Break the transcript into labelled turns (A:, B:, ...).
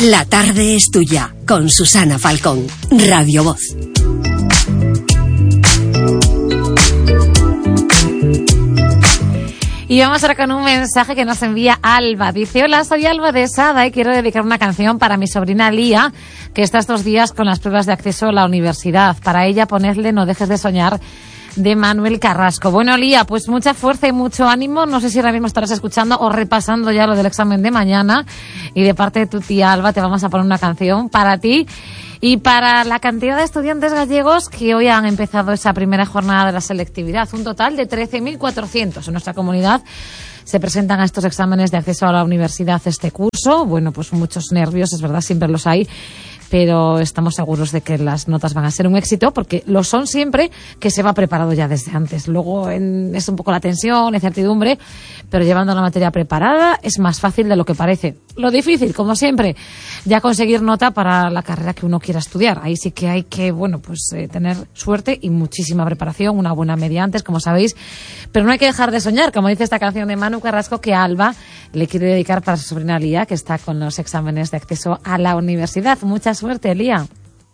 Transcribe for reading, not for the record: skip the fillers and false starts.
A: La tarde es tuya, con Susana Falcón, Radio Voz.
B: Y vamos ahora con un mensaje que nos envía Alba. Dice: hola, soy Alba de Sada y quiero dedicar una canción para mi sobrina Lía, que está estos días con las pruebas de acceso a la universidad. Para ella, ponedle No dejes de soñar, de Manuel Carrasco. Bueno, Lía, pues mucha fuerza y mucho ánimo. No sé si ahora mismo estarás escuchando o repasando ya lo del examen de mañana. Y de parte de tu tía Alba te vamos a poner una canción para ti y para la cantidad de estudiantes gallegos que hoy han empezado esa primera jornada de la selectividad. Un total de 13.400 en nuestra comunidad se presentan a estos exámenes de acceso a la universidad este curso. Bueno, pues muchos nervios, es verdad, siempre los hay, pero estamos seguros de que las notas van a ser un éxito, porque lo son siempre que se va preparado ya desde antes. Luego es un poco la tensión, la incertidumbre, pero llevando la materia preparada es más fácil de lo que parece. Lo difícil, como siempre, ya conseguir nota para la carrera que uno quiera estudiar. Ahí sí que hay que, tener suerte y muchísima preparación, una buena media antes, como sabéis, pero no hay que dejar de soñar, como dice esta canción de Manu Carrasco, que Alba le quiere dedicar para su sobrina Lía, que está con los exámenes de acceso a la universidad. Mucha suerte, Lía.